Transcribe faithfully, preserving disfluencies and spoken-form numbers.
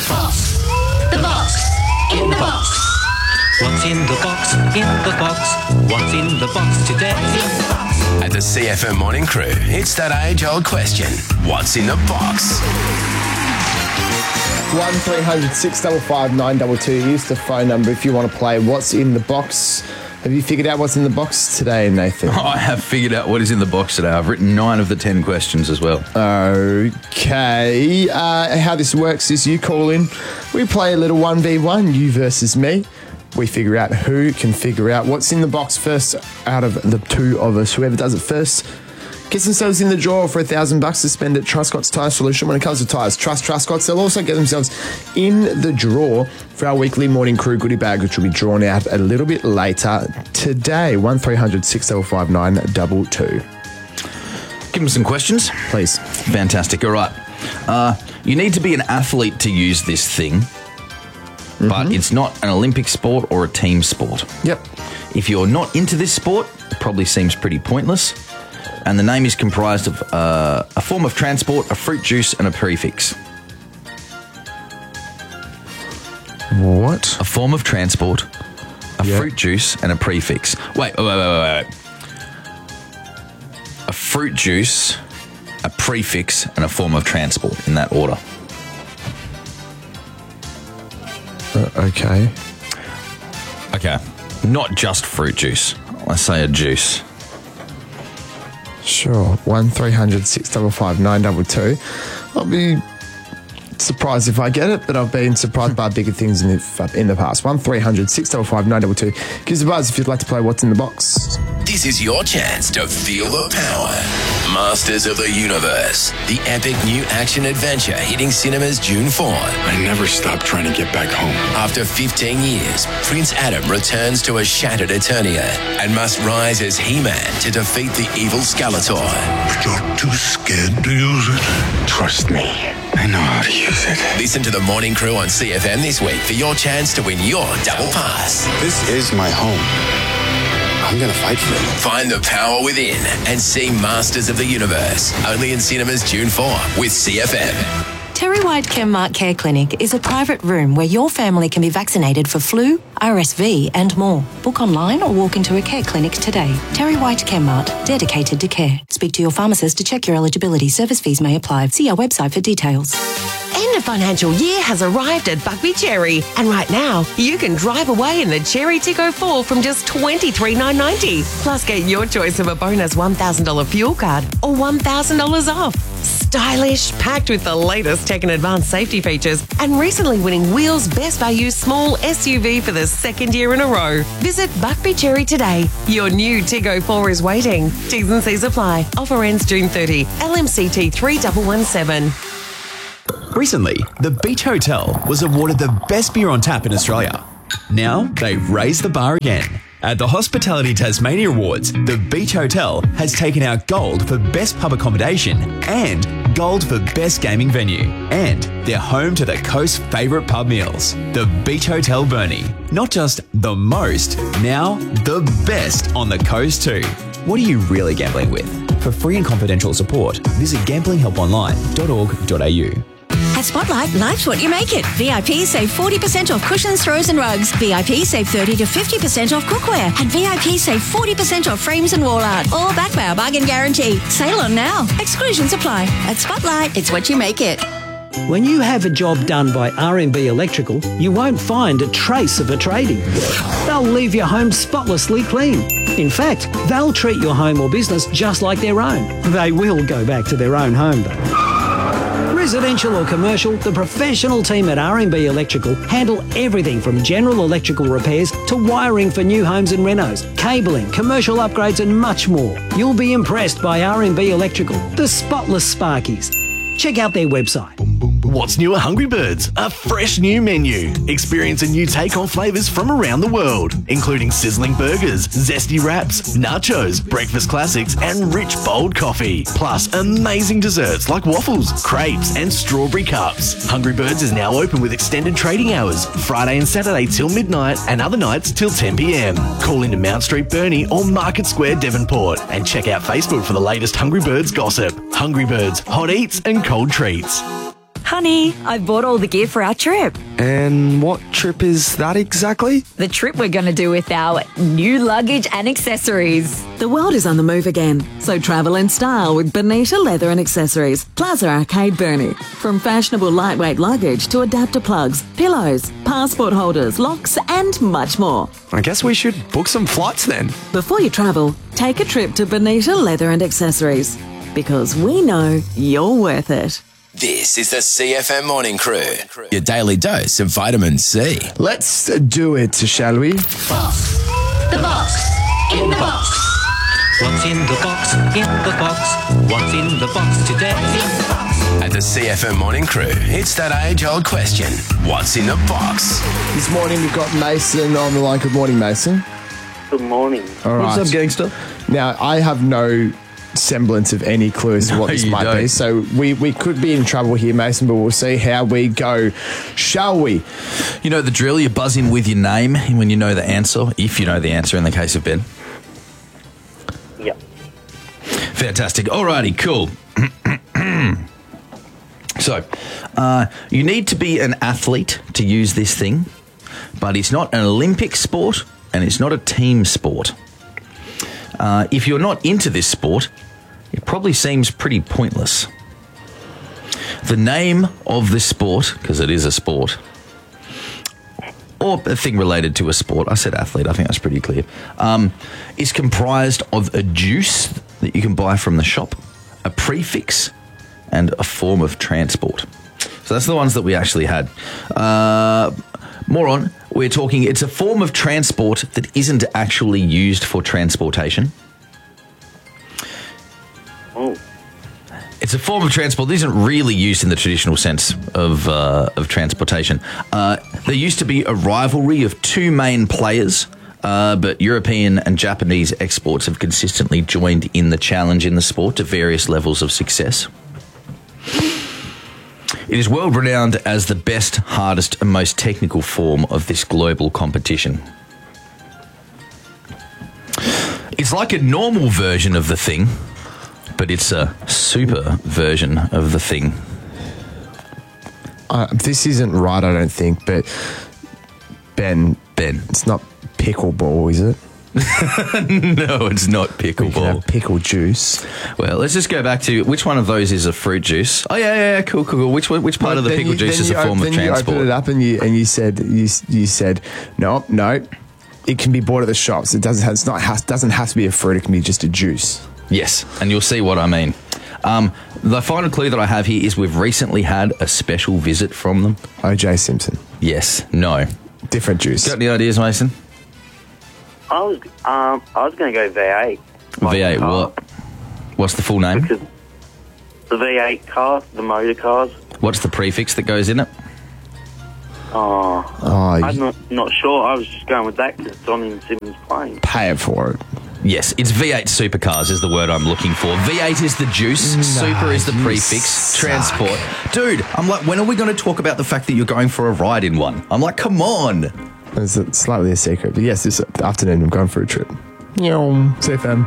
box? The box. In the box. What's in the box? In the box. What's in the box today? At the C F M Morning Crew, it's that age-old question. What's in the box? one three hundred six five five nine two two is the phone number if you want to play What's in the Box. Have you figured out what's in the box today, Nathan? I have figured out what is in the box today. I've written nine of the ten questions as well. Okay. Uh, how this works is you call in, we play a little one v one, you versus me. We figure out who can figure out what's in the box first out of the two of us. Whoever does it first gets themselves in the draw for a thousand bucks to spend at Truscott's Tyre Solution. When it comes to tyres, trust Truscott's. They'll also get themselves in the draw for our weekly Morning Crew goodie bag, which will be drawn out a little bit later today. one three hundred six five five nine two two. Give them some questions. Please. Fantastic. All right. Uh, you need to be an athlete to use this thing, mm-hmm. but it's not an Olympic sport or a team sport. Yep. If you're not into this sport, it probably seems pretty pointless. And the name is comprised of uh, a form of transport, a fruit juice, and a prefix. What? A form of transport, a yep. fruit juice, and a prefix. Wait, wait, wait, wait, wait. A fruit juice, a prefix, and a form of transport in that order. Uh, okay. Okay. Not just fruit juice. I say a juice. Sure. one three hundred six five five nine two two. I'll be surprised if I get it, but I've been surprised by bigger things in the, in the past. one three hundred six five five nine two two. Give us a buzz if you'd like to play What's in the Box. This is your chance to feel the power. Masters of the Universe, the epic new action adventure hitting cinemas June fourth. I never stopped trying to get back home. After fifteen years, Prince Adam returns to a shattered Eternia and must rise as He-Man to defeat the evil Skeletor. But you're too scared to use it. Trust me, I know how to use it. Listen to the Morning Crew on C F M this week for your chance to win your double pass. This is my home. I'm going to fight for it. Find the power within and see Masters of the Universe. Only in cinemas June fourth with C F M. Terry White Chemmart Care Clinic is a private room where your family can be vaccinated for flu, R S V and more. Book online or walk into a care clinic today. Terry White Chemmart, dedicated to care. Speak to your pharmacist to check your eligibility. Service fees may apply. See our website for details. End of financial year has arrived at Buckby Cherry, and right now you can drive away in the Cherry Tiggo four from just twenty-three thousand nine hundred ninety dollars. Plus get your choice of a bonus one thousand dollars fuel card or one thousand dollars off. Stylish, packed with the latest tech and advanced safety features, and recently winning Wheels Best Value Small S U V for the second year in a row. Visit Buckby Cherry today. Your new Tiggo four is waiting. T's and C's apply. Offer ends June thirtieth. L M C T three one one seven. Recently, the Beach Hotel was awarded the best beer on tap in Australia. Now, they've raised the bar again. At the Hospitality Tasmania Awards, the Beach Hotel has taken out gold for best pub accommodation and gold for best gaming venue. And they're home to the coast's favourite pub meals. The Beach Hotel Burnie. Not just the most, now the best on the coast too. What are you really gambling with? For free and confidential support, visit gambling help online dot org dot a u. At Spotlight, life's what you make it. V I P save forty percent off cushions, throws and rugs. V I P save thirty to fifty percent off cookware. And V I P save forty percent off frames and wall art. All backed by our bargain guarantee. Sale on now. Exclusions apply. At Spotlight, it's what you make it. When you have a job done by R M B Electrical, you won't find a trace of a tradie. They'll leave your home spotlessly clean. In fact, they'll treat your home or business just like their own. They will go back to their own home though. Residential or commercial, the professional team at R M B Electrical handle everything from general electrical repairs to wiring for new homes and renos, cabling, commercial upgrades and much more. You'll be impressed by R M B Electrical, the spotless Sparkies. Check out their website. What's new at Hungry Birds? A fresh new menu. Experience a new take on flavours from around the world, including sizzling burgers, zesty wraps, nachos, breakfast classics, and rich, bold coffee. Plus, amazing desserts like waffles, crepes, and strawberry cups. Hungry Birds is now open with extended trading hours, Friday and Saturday till midnight, and other nights till ten p m. Call into Mount Street, Burnie, or Market Square, Devonport, and check out Facebook for the latest Hungry Birds gossip. Hungry Birds, hot eats and cold treats. Honey, I bought all the gear for our trip. And what trip is that exactly? The trip we're going to do with our new luggage and accessories. The world is on the move again, so travel in style with Bonita Leather and Accessories, Plaza Arcade Burnie. From fashionable lightweight luggage to adapter plugs, pillows, passport holders, locks, and much more. I guess we should book some flights then. Before you travel, take a trip to Bonita Leather and Accessories, because we know you're worth it. This is the C F M Morning Crew, your daily dose of vitamin C. Let's do it, shall we? Box. The box. In the box. What's in the box? In the box. What's in the box today? At the C F M Morning Crew, it's that age-old question. What's in the box? This morning we've got Mason on the line. Good morning, Mason. Good morning. All right. What's up, gangster? Now, I have no semblance of any clue as to what No, this you might don't. be. So we, we could be in trouble here, Mason, but we'll see how we go. Shall we? You know the drill. You buzz in with your name when you know the answer, if you know the answer in the case of Ben. Yep. Fantastic. Alrighty, cool. So, uh, you need to be an athlete to use this thing, but it's not an Olympic sport and it's not a team sport. Uh, if you're not into this sport, it probably seems pretty pointless. The name of this sport, because it is a sport, or a thing related to a sport, I said athlete, I think that's pretty clear, um, is comprised of a juice that you can buy from the shop, a prefix, and a form of transport. So that's the ones that we actually had. Uh, more on, we're talking, it's a form of transport that isn't actually used for transportation. Oh. It's a form of transport that isn't really used in the traditional sense of uh, of transportation. Uh, there used to be a rivalry of two main players, uh, but European and Japanese exports have consistently joined in the challenge in the sport to various levels of success. It is world renowned as the best, hardest, and most technical form of this global competition. It's like a normal version of the thing, but it's a super version of the thing. Uh, this isn't right, I don't think, but Ben, Ben, it's not pickleball, is it? No, it's not pickleball. Pickle juice. Well, let's just go back to which one of those is a fruit juice. Oh yeah, yeah, yeah cool, cool, cool. Which one, which part Well, of the then pickle you- juice then is a you form op- of then transport? You opened it up and you and you said you, you said no, no. It can be bought at the shops. It doesn't have, it's not has, doesn't have to be a fruit. It can be just a juice. Yes, and you'll see what I mean. Um, the final clue that I have here is we've recently had a special visit from them. O J Simpson. Yes. No. Different juice. Got any ideas, Mason? I was um I was going to go V eight. V eight what? What's the full name? Because the V eight car, the motor cars. What's the prefix that goes in it? Oh, Oh, I'm you not not sure. I was just going with that because it's on in Simmons' plane. pay it for it. Yes, it's V eight supercars is the word I'm looking for. V eight is the juice, Nah, super is the you prefix, suck. transport. Dude, I'm like, when are we going to talk about the fact that you're going for a ride in one? I'm like, come on. It's a, slightly a secret, but yes, this afternoon I'm going for a trip. C F M.